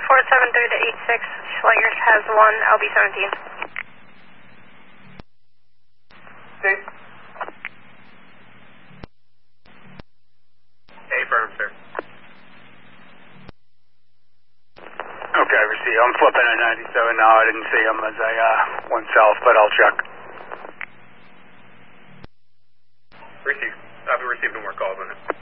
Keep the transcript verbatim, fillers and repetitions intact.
four seven three to eight six, Schlegers has one, L B seventeen. Steve? A firm, sir. Okay, receive. I'm flipping at ninety-seven now. I didn't see him as I uh, went south, but I'll check. Receive. I'll be receiving more calls on it.